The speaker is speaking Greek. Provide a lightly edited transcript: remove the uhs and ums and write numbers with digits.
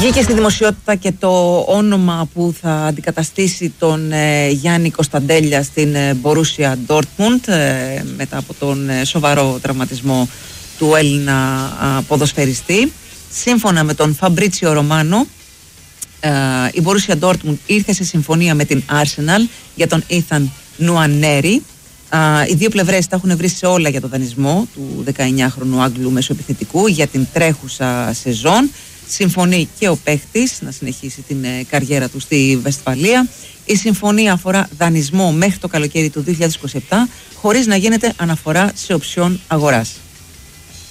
Βγήκε στη δημοσιότητα και το όνομα που θα αντικαταστήσει τον Γιάννη Κωνσταντέλια στην Μπορούσια Ντόρτμουντ μετά από τον σοβαρό τραυματισμό του Έλληνα ποδοσφαιριστή. Σύμφωνα με τον Φαμπρίτσιο Ρωμάνο, η Μπορούσια Ντόρτμουντ ήρθε σε συμφωνία με την Arsenal για τον Ήθαν Νουανέρη. Οι δύο πλευρές τα έχουν βρει σε όλα για το δανεισμό του 19χρονου Άγγλου μεσοεπιθετικού για την τρέχουσα σεζόν. Συμφωνεί και ο παίχτης να συνεχίσει την καριέρα του στη Βεσφαλία. Η συμφωνία αφορά δανεισμό μέχρι το καλοκαίρι του 2027 χωρίς να γίνεται αναφορά σε οψιόν αγοράς.